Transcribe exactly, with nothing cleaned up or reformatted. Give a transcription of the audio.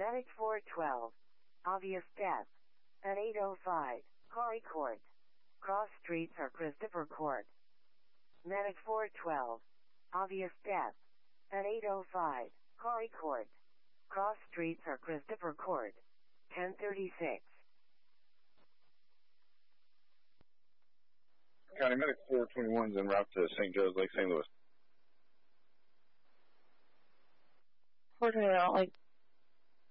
Medic four twelve. Obvious death. At eight oh five. Corey Court. Cross streets or Christopher Court. Medic four twelve. Obvious death. At eight oh five. Corey Court. Cross streets or Christopher Court. ten thirty-six. County Medic four twenty-one is en route to Saint Joe's Lake, Saint Louis. four twenty-one, like